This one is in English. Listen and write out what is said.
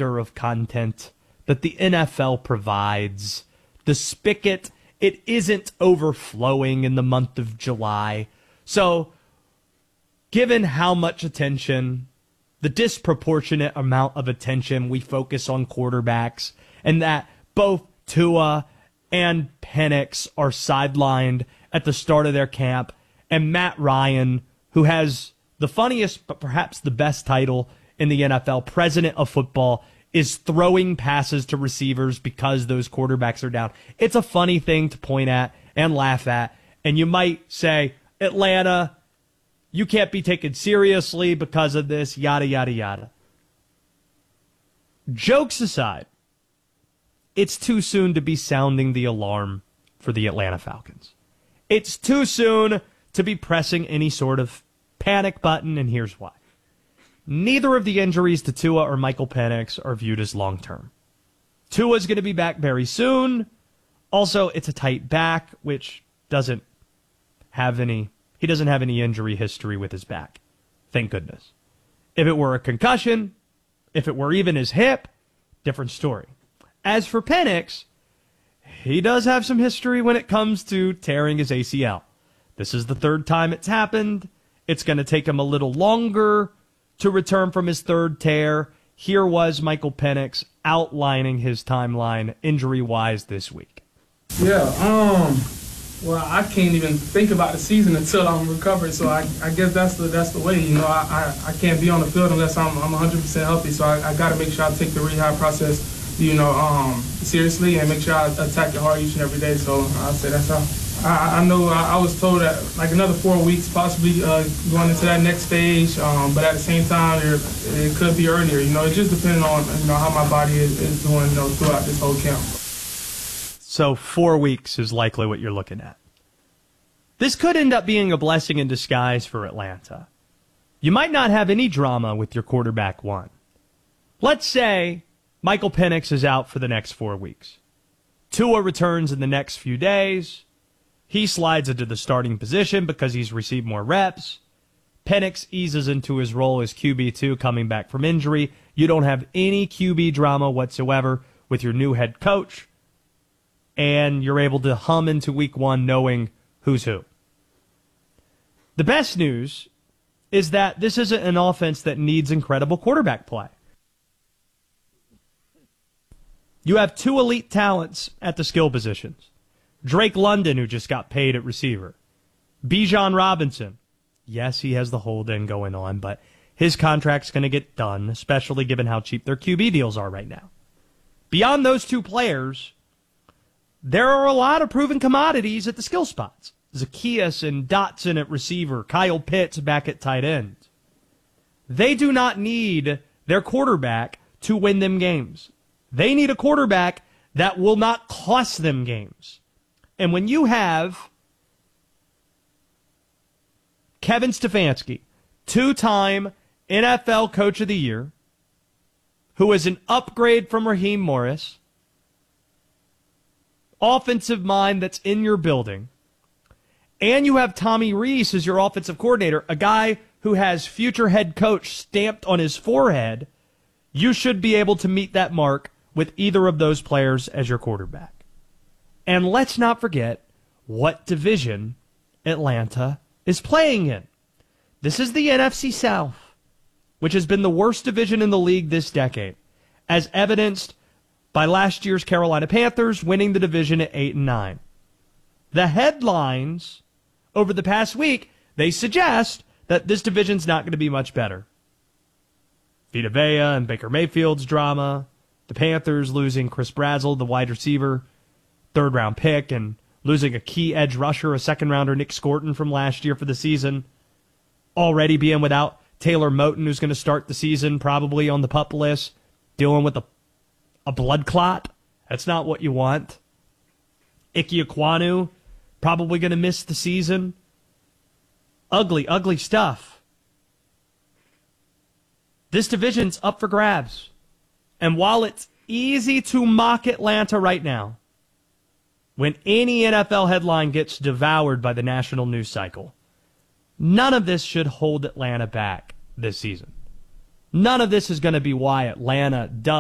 nectar of content that the NFL provides. The spigot, it isn't overflowing in the month of July. So, given how much attention, the disproportionate amount of attention we focus on quarterbacks, and that both Tua and Penix are sidelined at the start of their camp, and Matt Ryan, who has the funniest but perhaps the best title in the NFL, President of Football, is throwing passes to receivers because those quarterbacks are down. It's a funny thing to point at and laugh at, and you might say, Atlanta, you can't be taken seriously because of this, yada, yada, yada. Jokes aside, it's too soon to be sounding the alarm for the Atlanta Falcons. It's too soon to be pressing any sort of panic button, and here's why. Neither of the injuries to Tua or Michael Penix are viewed as long-term. Tua's going to be back very soon. Also, it's a tight back, which he doesn't have any injury history with his back. Thank goodness. If it were a concussion, if it were even his hip, different story. As for Penix, he does have some history when it comes to tearing his ACL. This is the third time it's happened. It's going to take him a little longer to return from his third tear. Here was Michael Penix outlining his timeline injury-wise this week. Yeah, well, I can't even think about the season until I'm recovered, so I guess that's the way. You know, I can't be on the field unless I'm 100% healthy, so I got to make sure I take the rehab process, seriously, and make sure I attack it hard each and every day. So I'd say that's how. I know I was told that like another 4 weeks, possibly going into that next stage, but at the same time, it could be earlier. You know, it just depends on how my body is doing throughout this whole camp. So 4 weeks is likely what you're looking at. This could end up being a blessing in disguise for Atlanta. You might not have any drama with your quarterback one. Let's say Michael Penix is out for the next 4 weeks. Tua returns in the next few days. He slides into the starting position because he's received more reps. Penix eases into his role as QB2 coming back from injury. You don't have any QB drama whatsoever with your new head coach. And you're able to hum into week one knowing who's who. The best news is that this isn't an offense that needs incredible quarterback play. You have two elite talents at the skill positions. Drake London, who just got paid at receiver. Bijan Robinson. Yes, he has the hold-in going on, but his contract's going to get done, especially given how cheap their QB deals are right now. Beyond those two players, there are a lot of proven commodities at the skill spots. Zaccheaus and Dotson at receiver, Kyle Pitts back at tight end. They do not need their quarterback to win them games. They need a quarterback that will not cost them games. And when you have Kevin Stefanski, two-time NFL Coach of the Year, who is an upgrade from Raheem Morris, offensive mind that's in your building, and you have Tommy Rees as your offensive coordinator, a guy who has future head coach stamped on his forehead, you should be able to meet that mark with either of those players as your quarterback. And let's not forget what division Atlanta is playing in. This is the NFC South, which has been the worst division in the league this decade, as evidenced by last year's Carolina Panthers winning the division at 8-9. The headlines over the past week, they suggest that this division's not going to be much better. Vita Vea and Baker Mayfield's drama, the Panthers losing Chris Brazzell, the wide receiver, third-round pick, and losing a key edge rusher, a second-rounder, Nick Scorton, from last year for the season. Already being without Taylor Moton, who's going to start the season probably on the PUP list, dealing with a blood clot. That's not what you want. Ike Ekwonu, probably going to miss the season. Ugly, ugly stuff. This division's up for grabs. And while it's easy to mock Atlanta right now, when any NFL headline gets devoured by the national news cycle, none of this should hold Atlanta back this season. None of this is going to be why Atlanta does